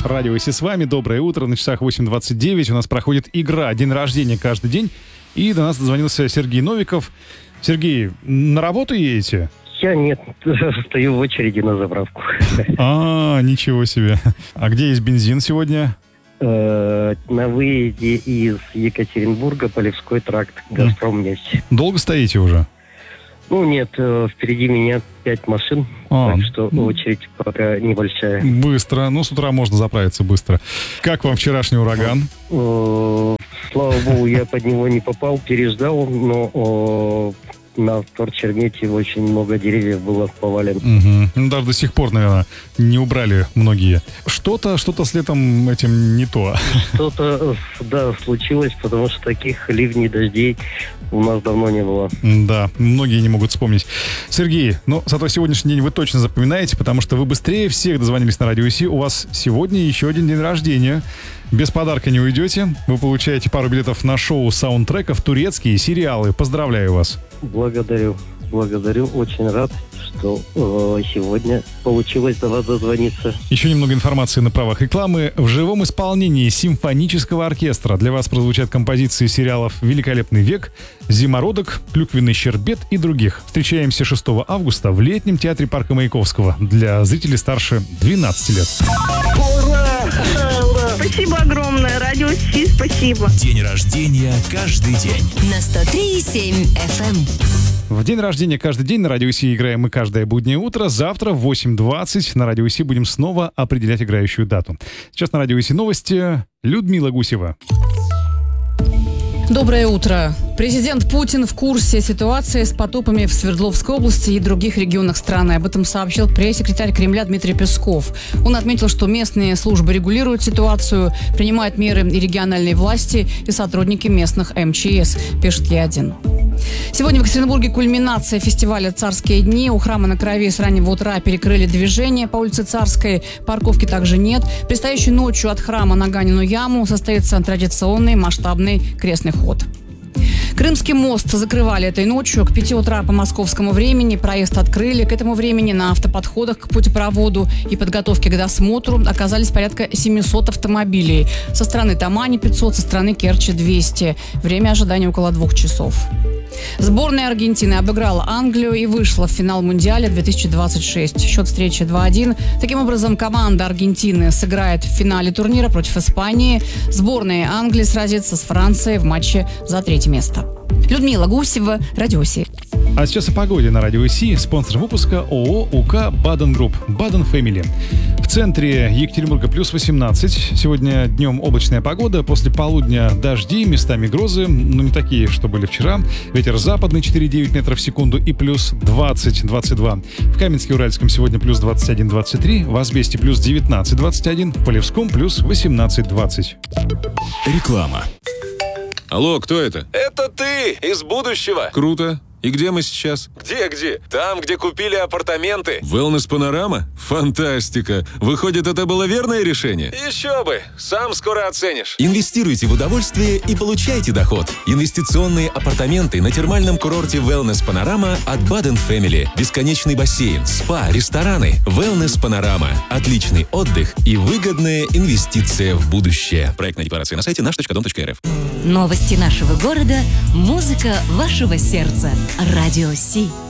Радио Си с вами. Доброе утро. На часах 8:29 у нас проходит игра «День рождения каждый день». И до нас дозвонился Сергей Новиков. Сергей, на работу едете? Я нет, стою в очереди на заправку. Ничего себе. А где есть бензин сегодня? На выезде из Екатеринбурга, Полевской тракт, Газпромнефть. Долго стоите уже? Нет, впереди меня 5 машин, так что очередь пока небольшая. Быстро, с утра можно заправиться быстро. Как вам вчерашний ураган? Слава богу, я под него не попал, переждал, но на Вторчермете очень много деревьев было повалено. Даже до сих пор, наверное, не убрали многие. Что-то с летом этим не то. Что-то, да, случилось, потому что таких ливней, дождей у нас давно не было. Да, многие не могут вспомнить. Сергей, зато сегодняшний день вы точно запоминаете, потому что вы быстрее всех дозвонились на Радио Си. У вас сегодня еще один день рождения. Без подарка не уйдете. Вы получаете пару билетов на шоу саундтреков, турецкие сериалы. Поздравляю вас. Благодарю. Очень рад, что сегодня получилось до вас дозвониться. Еще немного информации на правах рекламы. В живом исполнении симфонического оркестра для вас прозвучат композиции сериалов «Великолепный век», «Зимородок», «Клюквенный щербет» и других. Встречаемся 6 августа в летнем театре Парка Маяковского для зрителей старше 12 лет. Ура! Спасибо огромное. Радио Си, спасибо. День рождения каждый день. На 103,7 FM. В день рождения каждый день на Радио Си играем мы каждое буднее утро. Завтра в 8:20 на Радио Си будем снова определять играющую дату. Сейчас на Радио Си новости. Людмила Гусева. Доброе утро. Президент Путин в курсе ситуации с потопами в Свердловской области и других регионах страны. Об этом сообщил пресс-секретарь Кремля Дмитрий Песков. Он отметил, что местные службы регулируют ситуацию, принимают меры и региональные власти, и сотрудники местных МЧС, пишет Е1. Сегодня в Екатеринбурге кульминация фестиваля «Царские дни». У храма на Крови с раннего утра перекрыли движение по улице Царской. Парковки также нет. Предстоящей ночью от храма на Ганину яму состоится традиционный масштабный крестный ход. Крымский мост закрывали этой ночью. К 5 утра по московскому времени проезд открыли. К этому времени на автоподходах к путепроводу и подготовке к досмотру оказались порядка 700 автомобилей. Со стороны Тамани 500, со стороны Керчи 200. Время ожидания около 2 часов. Сборная Аргентины обыграла Англию и вышла в финал Мундиаля 2026. Счет встречи 2-1. Таким образом, команда Аргентины сыграет в финале турнира против Испании. Сборная Англии сразится с Францией в матче за 3-е место. Людмила Гусева, Радио Си. А сейчас о погоде на Радио Си. Спонсор выпуска ООО УК «Баден Групп». «Баден Фэмили». В центре Екатеринбурга плюс 18. Сегодня днем облачная погода. После полудня дожди, местами грозы. Но не такие, что были вчера. Ветер западный 4,9 метров в секунду и плюс 20-22. В Каменске-Уральском сегодня плюс 21-23. В Асбесте плюс 19-21. В Полевском плюс 18-20. Реклама. Алло, кто это? Это ты из будущего. Круто. И где мы сейчас? Где? Там, где купили апартаменты. Wellness Панорама? Фантастика. Выходит, это было верное решение? Еще бы. Сам скоро оценишь. Инвестируйте в удовольствие и получайте доход. Инвестиционные апартаменты на термальном курорте Wellness Панорама от Baden Family. Бесконечный бассейн, спа, рестораны. Wellness Панорама. Отличный отдых и выгодная инвестиция в будущее. Проектная декларация на сайте nash.dom.rf. Новости нашего города, музыка вашего сердца. Радио Си.